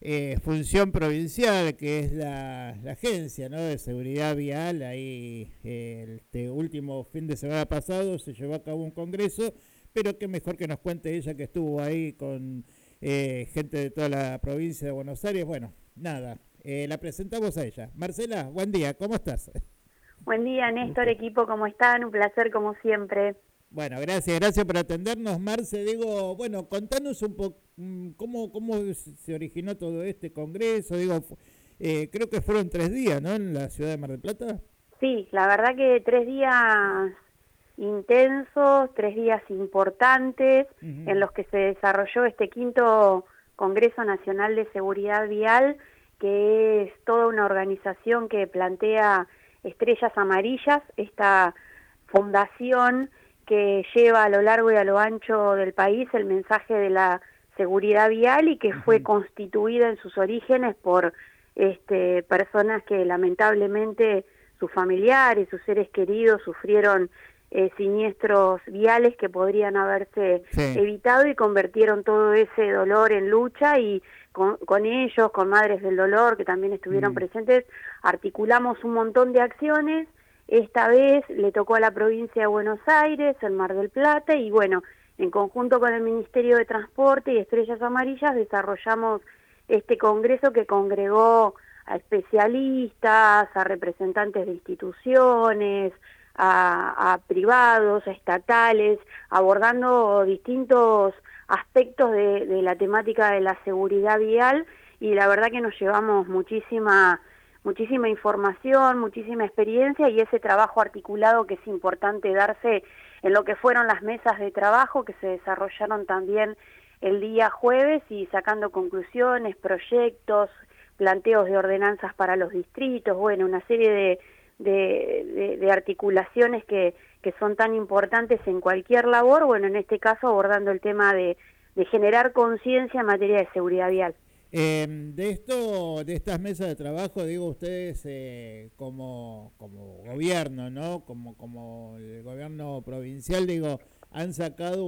función provincial, que es la agencia, ¿no?, de seguridad vial. Ahí este último fin de semana pasado se llevó a cabo un congreso, pero qué mejor que nos cuente ella, que estuvo ahí con gente de toda la provincia de Buenos Aires. Bueno, nada, la presentamos a ella. Marcela, buen día, ¿cómo estás? Buen día, Néstor, equipo, ¿cómo están? Un placer como siempre. Bueno, gracias por atendernos, Marce. Digo, bueno, contanos un poco cómo se originó todo este congreso. Digo, creo que fueron 3 días, ¿no?, en la ciudad de Mar del Plata. Sí, la verdad que 3 días intensos, 3 días importantes, en Uh-huh. los que se desarrolló este quinto Congreso Nacional de Seguridad Vial, que es toda una organización que plantea Estrellas Amarillas, esta fundación que lleva a lo largo y a lo ancho del país el mensaje de la seguridad vial y que fue Uh-huh. constituida en sus orígenes por personas que lamentablemente sus familiares, sus seres queridos sufrieron siniestros viales que podrían haberse Sí. evitado y convirtieron todo ese dolor en lucha y con ellos, con Madres del Dolor que también estuvieron Mm. presentes, articulamos un montón de acciones. Esta vez le tocó a la provincia de Buenos Aires, el Mar del Plata, y bueno, en conjunto con el Ministerio de Transporte y Estrellas Amarillas desarrollamos este congreso que congregó a especialistas, a representantes de instituciones, a privados, a estatales, abordando distintos aspectos de la temática de la seguridad vial, y la verdad que nos llevamos muchísima información, muchísima experiencia y ese trabajo articulado que es importante darse en lo que fueron las mesas de trabajo que se desarrollaron también el día jueves, y sacando conclusiones, proyectos, planteos de ordenanzas para los distritos, bueno, una serie de articulaciones que son tan importantes en cualquier labor, bueno, en este caso abordando el tema de generar conciencia en materia de seguridad vial. De estas mesas de trabajo, digo, ustedes como gobierno, ¿no? Como el gobierno provincial, digo, han sacado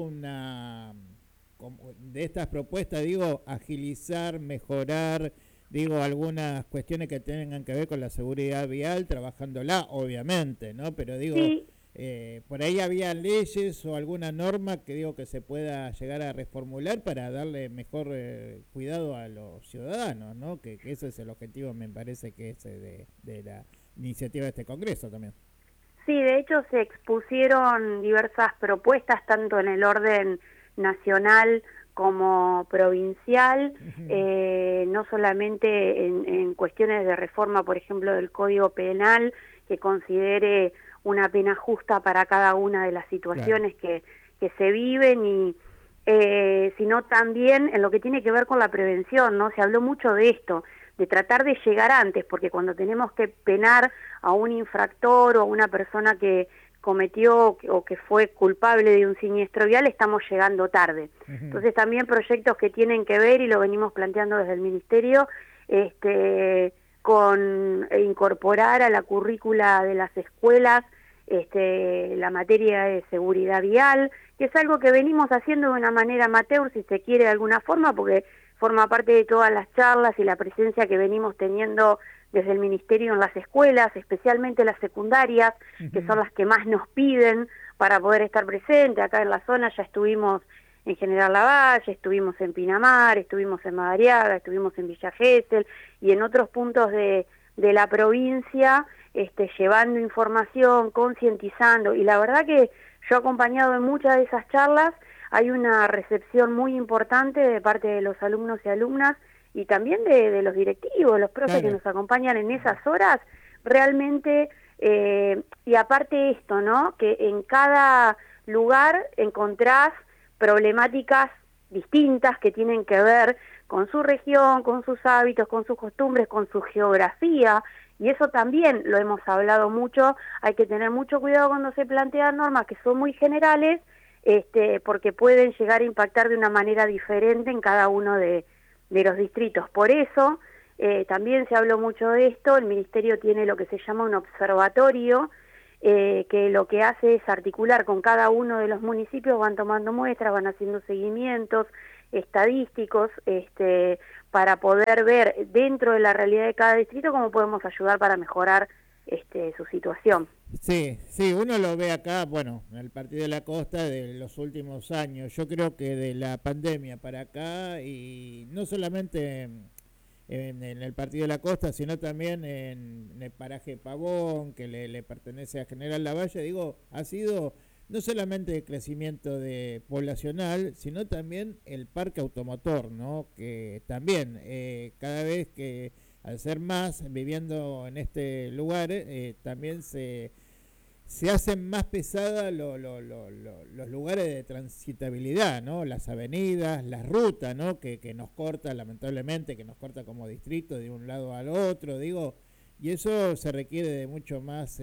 de estas propuestas, digo, agilizar, mejorar, digo, algunas cuestiones que tengan que ver con la seguridad vial, trabajándola, obviamente, ¿no? Pero digo, Sí, por ahí había leyes o alguna norma que digo que se pueda llegar a reformular para darle mejor cuidado a los ciudadanos, ¿no? Que ese es el objetivo, me parece que es de la iniciativa de este Congreso también. sí, de hecho se expusieron diversas propuestas, tanto en el orden nacional como provincial, Uh-huh. no solamente en cuestiones de reforma, por ejemplo, del Código Penal, que considere una pena justa para cada una de las Claro. situaciones que se viven, y sino también en lo que tiene que ver con la prevención, ¿no? Se habló mucho de esto, de tratar de llegar antes, porque cuando tenemos que penar a un infractor o a una persona que cometió o que fue culpable de un siniestro vial, estamos llegando tarde. Uh-huh. Entonces también proyectos que tienen que ver, y lo venimos planteando desde el Ministerio, con incorporar a la currícula de las escuelas la materia de seguridad vial, que es algo que venimos haciendo de una manera amateur, si se quiere de alguna forma, porque forma parte de todas las charlas y la presencia que venimos teniendo desde el Ministerio en las escuelas, especialmente las secundarias, que Uh-huh. son las que más nos piden para poder estar presentes. Acá en la zona ya estuvimos en General Lavalle, estuvimos en Pinamar, estuvimos en Madariaga, estuvimos en Villa Gesell y en otros puntos de la provincia, llevando información, concientizando, y la verdad que yo acompañado en muchas de esas charlas, hay una recepción muy importante de parte de los alumnos y alumnas, y también de los directivos, los profes que Claro. nos acompañan en esas horas, realmente, y aparte esto, ¿no?, que en cada lugar encontrás problemáticas distintas que tienen que ver con su región, con sus hábitos, con sus costumbres, con su geografía, y eso también lo hemos hablado mucho. Hay que tener mucho cuidado cuando se plantean normas que son muy generales, porque pueden llegar a impactar de una manera diferente en cada uno de los distritos. Por eso, también se habló mucho de esto. El Ministerio tiene lo que se llama un observatorio, que lo que hace es articular con cada uno de los municipios, van tomando muestras, van haciendo seguimientos, estadísticos, para poder ver dentro de la realidad de cada distrito cómo podemos ayudar para mejorar su situación. Sí, sí, uno lo ve acá, bueno, en el Partido de la Costa de los últimos años. Yo creo que de la pandemia para acá, y no solamente en el Partido de la Costa, sino también en el paraje Pavón, que le pertenece a General Lavalle, digo, ha sido no solamente el crecimiento poblacional, sino también el parque automotor, ¿no? Que también cada vez que al ser más viviendo en este lugar, también se hacen más pesadas los lugares de transitabilidad, ¿no? Las avenidas, las rutas, ¿no? Que nos corta, lamentablemente, que nos corta como distrito de un lado al otro, digo, y eso se requiere de mucho más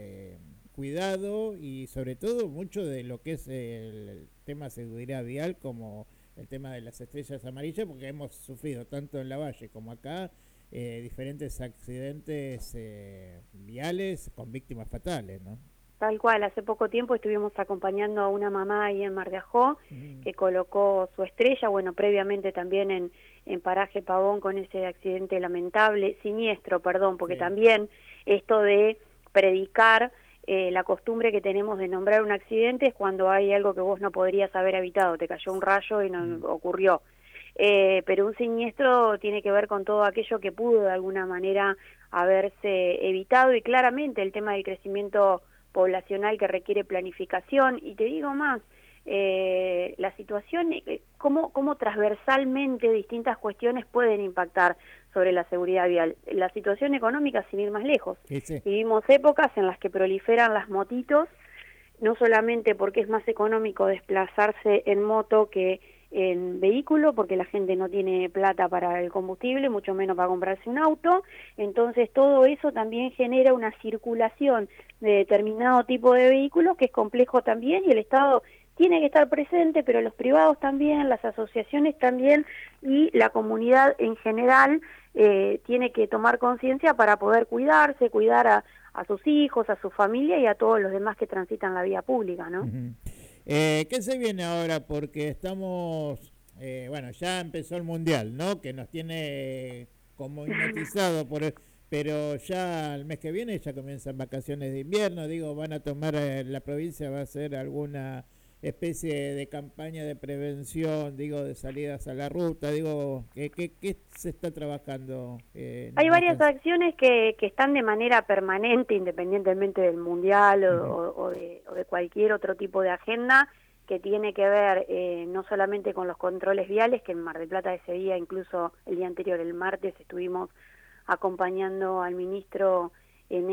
cuidado y sobre todo mucho de lo que es el tema seguridad vial, como el tema de las estrellas amarillas, porque hemos sufrido tanto en Lavalle como acá diferentes accidentes viales con víctimas fatales, ¿no? Tal cual, hace poco tiempo estuvimos acompañando a una mamá ahí en Mar de Ajó, que colocó su estrella, bueno, previamente también en Paraje Pavón con ese accidente lamentable, siniestro, perdón, porque Sí. también esto de predicar la costumbre que tenemos de nombrar un accidente es cuando hay algo que vos no podrías haber evitado, te cayó un rayo y no ocurrió. Pero un siniestro tiene que ver con todo aquello que pudo de alguna manera haberse evitado, y claramente el tema del crecimiento poblacional que requiere planificación. Y te digo más, la situación, cómo transversalmente distintas cuestiones pueden impactar sobre la seguridad vial. La situación económica, sin ir más lejos. Sí. Vivimos épocas en las que proliferan las motitos, no solamente porque es más económico desplazarse en moto que en vehículo, porque la gente no tiene plata para el combustible, mucho menos para comprarse un auto. Entonces todo eso también genera una circulación de determinado tipo de vehículos que es complejo también, y el Estado tiene que estar presente, pero los privados también, las asociaciones también, y la comunidad en general tiene que tomar conciencia para poder cuidarse, cuidar a sus hijos, a su familia y a todos los demás que transitan la vía pública, ¿no? ¿Qué se viene ahora? Porque estamos, bueno, ya empezó el Mundial, ¿no? Que nos tiene como hipnotizado, pero ya el mes que viene ya comienzan vacaciones de invierno, digo, van a tomar, la provincia va a hacer alguna especie de campaña de prevención, digo, de salidas a la ruta, digo, ¿qué se está trabajando? Hay varias acciones que están de manera permanente, independientemente del Mundial o de cualquier otro tipo de agenda, que tiene que ver no solamente con los controles viales, que en Mar del Plata ese día, incluso el día anterior, el martes, estuvimos acompañando al ministro en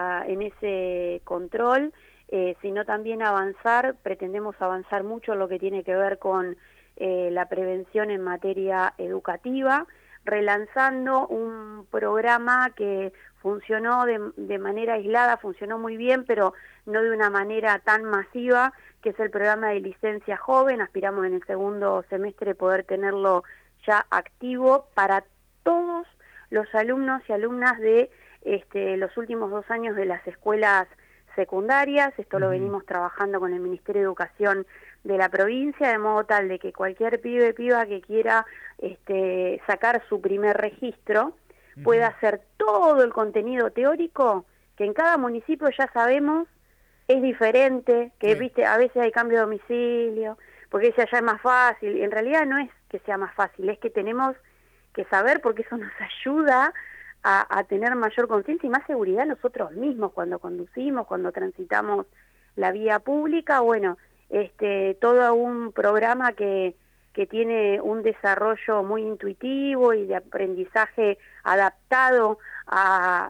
ese control, sino también pretendemos avanzar mucho en lo que tiene que ver con la prevención en materia educativa, relanzando un programa que funcionó de manera aislada, funcionó muy bien, pero no de una manera tan masiva, que es el programa de licencia joven. Aspiramos en el segundo semestre poder tenerlo ya activo para todos los alumnos y alumnas de los últimos 2 años de las escuelas secundarias. Esto lo venimos trabajando con el Ministerio de Educación de la provincia, de modo tal de que cualquier piba que quiera sacar su primer registro pueda hacer todo el contenido teórico, que en cada municipio ya sabemos es diferente, que viste, a veces hay cambio de domicilio, porque ese allá es más fácil, y en realidad no es que sea más fácil, es que tenemos que saber, porque eso nos ayuda a tener mayor conciencia y más seguridad nosotros mismos cuando conducimos, cuando transitamos la vía pública. Bueno, todo un programa que tiene un desarrollo muy intuitivo y de aprendizaje adaptado a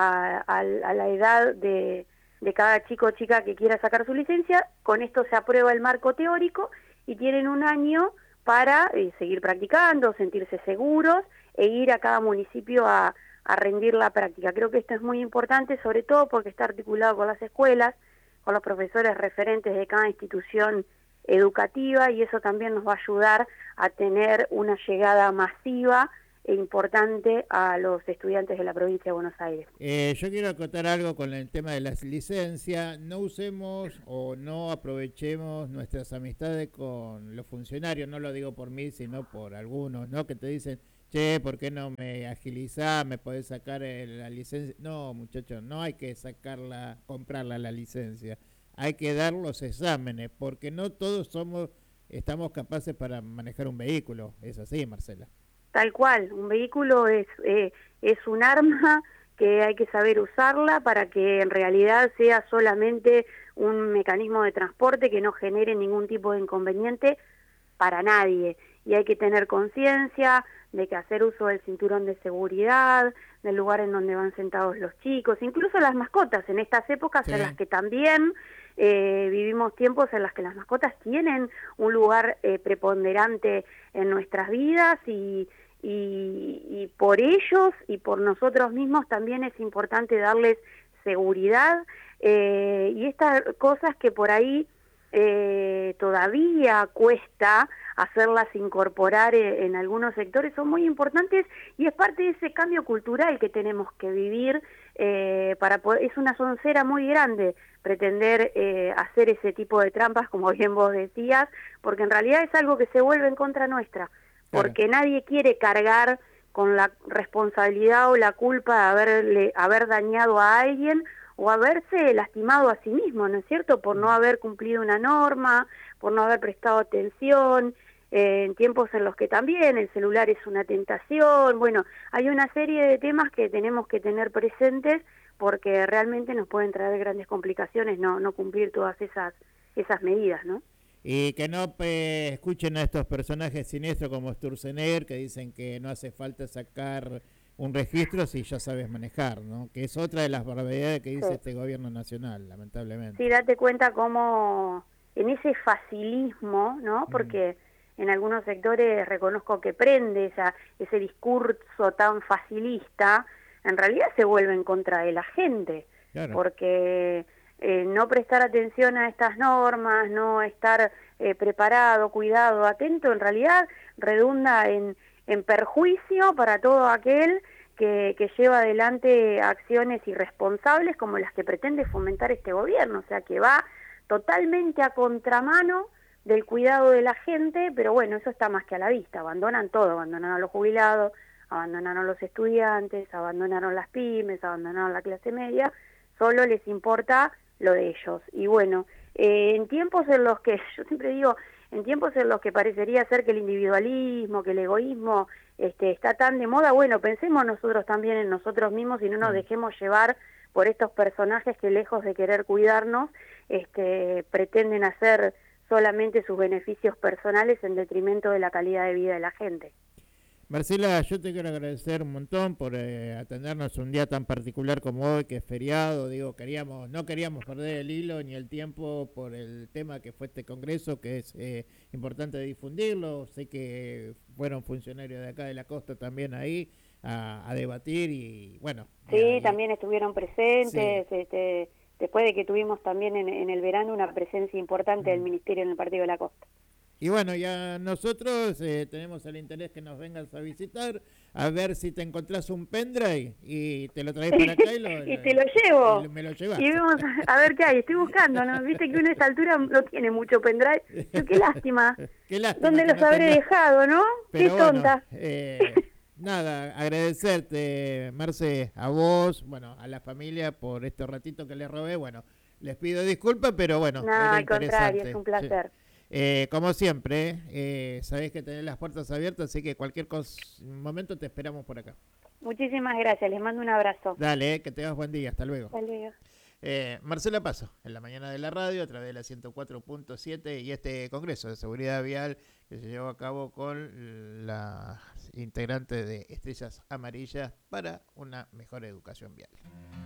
la edad de cada chico o chica que quiera sacar su licencia. Con esto se aprueba el marco teórico y tienen 1 año para seguir practicando, sentirse seguros e ir a cada municipio a rendir la práctica. Creo que esto es muy importante, sobre todo porque está articulado con las escuelas, con los profesores referentes de cada institución educativa, y eso también nos va a ayudar a tener una llegada masiva importante a los estudiantes de la provincia de Buenos Aires. Yo quiero acotar algo con el tema de las licencias. No usemos o no aprovechemos nuestras amistades con los funcionarios. No lo digo por mí, sino por algunos, ¿no? Que te dicen, che, ¿por qué no me agilizás? ¿Me podés sacar la licencia? No, muchachos, no hay que comprarla la licencia. Hay que dar los exámenes, porque no todos estamos capaces para manejar un vehículo. Es así, Marcela. Tal cual, un vehículo es un arma que hay que saber usarla para que en realidad sea solamente un mecanismo de transporte que no genere ningún tipo de inconveniente para nadie. Y hay que tener conciencia de que hacer uso del cinturón de seguridad, del lugar en donde van sentados los chicos, incluso las mascotas, en estas épocas en las que también vivimos tiempos en las que las mascotas tienen un lugar preponderante en nuestras vidas y por ellos y por nosotros mismos también es importante darles seguridad y estas cosas que por ahí todavía cuesta hacerlas incorporar en algunos sectores son muy importantes y es parte de ese cambio cultural que tenemos que vivir para poder, es una soncera muy grande pretender hacer ese tipo de trampas como bien vos decías, porque en realidad es algo que se vuelve en contra nuestra. Porque nadie quiere cargar con la responsabilidad o la culpa de haber dañado a alguien o haberse lastimado a sí mismo, ¿no es cierto? Por no haber cumplido una norma, por no haber prestado atención, en tiempos en los que también el celular es una tentación. Bueno, hay una serie de temas que tenemos que tener presentes porque realmente nos pueden traer grandes complicaciones no cumplir todas esas medidas, ¿no? Y que no escuchen a estos personajes siniestros como Sturzenegger que dicen que no hace falta sacar un registro si ya sabes manejar, ¿no? Que es otra de las barbaridades que dice este gobierno nacional, lamentablemente. Sí, date cuenta cómo en ese facilismo, ¿no? Porque en algunos sectores reconozco que prende ese discurso tan facilista, en realidad se vuelve en contra de la gente, claro. Porque no prestar atención a estas normas, no estar preparado, cuidado, atento, en realidad redunda en perjuicio para todo aquel que lleva adelante acciones irresponsables como las que pretende fomentar este gobierno, o sea que va totalmente a contramano del cuidado de la gente, pero bueno, eso está más que a la vista, abandonan todo, abandonaron a los jubilados, abandonaron a los estudiantes, abandonaron las pymes, abandonaron la clase media, solo les importa lo de ellos. Y bueno, en tiempos en los que, yo siempre digo, en tiempos en los que parecería ser que el individualismo, que el egoísmo está tan de moda, bueno, pensemos nosotros también en nosotros mismos y no nos dejemos llevar por estos personajes que lejos de querer cuidarnos, pretenden hacer solamente sus beneficios personales en detrimento de la calidad de vida de la gente. Marcela, yo te quiero agradecer un montón por atendernos un día tan particular como hoy, que es feriado. Digo, no queríamos perder el hilo ni el tiempo por el tema que fue este congreso, que es importante difundirlo. Sé que fueron funcionarios de acá de la costa también ahí a debatir y bueno. Sí, también estuvieron presentes, sí. Después de que tuvimos también en el verano una presencia importante del Ministerio en el Partido de la Costa. Y bueno, ya nosotros tenemos el interés que nos vengas a visitar, a ver si te encontrás un pendrive y te lo traes para acá y te lo llevo. Y me lo llevas. Y vamos a ver qué hay, estoy buscando, ¿no? Viste que uno a esta altura no tiene mucho pendrive. Pero qué lástima. Qué lástima. ¿Dónde los habré dejado, no? Pero qué tonta. Nada, agradecerte, Marce, a vos, bueno, a la familia por este ratito que les robé. Bueno, les pido disculpas, pero bueno, no, al contrario, es un placer. Como siempre, sabés que tenés las puertas abiertas, así que cualquier momento te esperamos por acá. Muchísimas gracias, les mando un abrazo. Dale, que tengas buen día, hasta luego. Hasta luego. Marcela Paso, en la mañana de la radio, a través de la 104.7 y este congreso de seguridad vial que se llevó a cabo con la integrante de Estrellas Amarillas para una mejor educación vial.